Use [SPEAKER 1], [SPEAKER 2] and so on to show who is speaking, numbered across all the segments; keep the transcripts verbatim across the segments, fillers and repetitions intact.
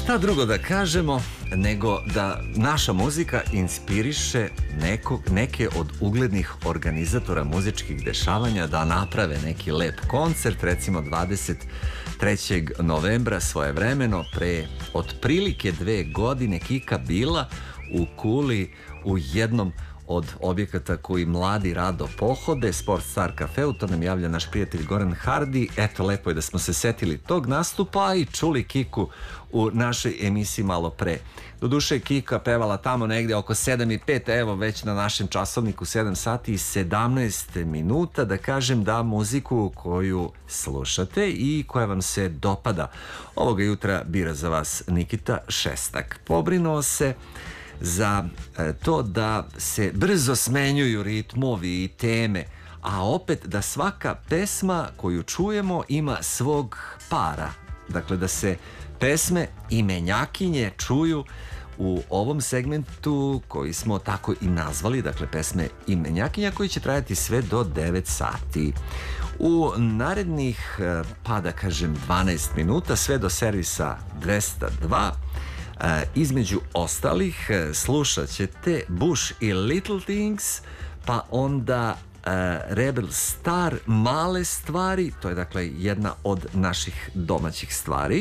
[SPEAKER 1] šta drugo da kažemo nego da naša muzika inspiriše nekog, neke od uglednih organizatora muzičkih dešavanja da naprave neki lep koncert, recimo dvadeset trećeg novembra svojevremeno pre otprilike dve godine Kika bila u Kuli u jednom od objekata koji mladi rado pohode, Sport Star Cafeu, to nam javlja naš prijatelj Goran Hardi. Eto, lepo je da smo se setili tog nastupa i čuli Kiku u našoj emisiji malo pre. Doduše, Kika pevala tamo negde oko sedam i pet, evo već na našem časovniku sedam sati i sedamnaest minuta, da kažem da muziku koju slušate i koja vam se dopada ovoga jutra bira za vas Nikita Šestak. Pobrinuo se za to da se brzo smenjuju ritmovi i teme, a opet da svaka pesma koju čujemo ima svog para. Dakle, da se pesme imenjakinje čuju u ovom segmentu koji smo tako i nazvali, dakle pesme imenjakinja, koji će trajati sve do devet sati. U narednih, pa da kažem, dvanaest minuta, sve do servisa dvesta dva, između ostalih slušat ćete Bush i Little Things, pa onda Rebel Star, Male stvari, to je dakle jedna od naših domaćih stvari.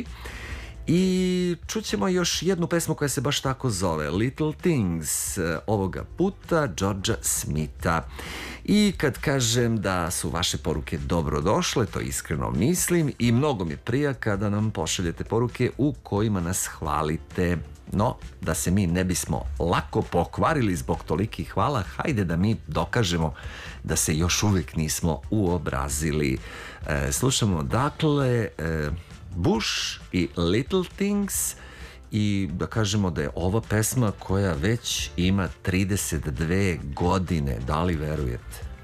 [SPEAKER 1] I čućemo još jednu pesmu koja se baš tako zove, Little Things, ovoga puta Georgea Smitha. I kad kažem da su vaše poruke dobro došle, to iskreno mislim, i mnogo mi prija kada nam pošaljete poruke u kojima nas hvalite. No, da se mi ne bismo lako pokvarili zbog tolikih hvala, hajde da mi dokažemo da se još uvijek nismo uobrazili. E, slušamo dakle e, Bush i Little Things, i da kažemo da je ova pesma koja već ima trideset dve godine, da li verujete?